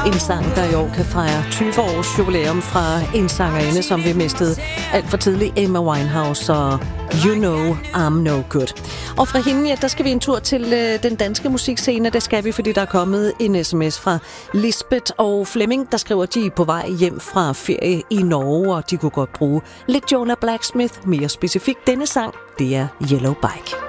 En sang, der i år kan fejre 20 års jubilæum fra en sangerinde, som vi mistede alt for tidligt, Emma Winehouse og You Know I'm No Good. Og fra hende, ja, der skal vi en tur til den danske musikscene. Det skal vi, fordi der er kommet en sms fra Lisbeth og Flemming, der skriver, at de er på vej hjem fra ferie i Norge, og de kunne godt bruge lidt Jonah Blacksmith. Mere specifikt denne sang, det er Yellow Bike.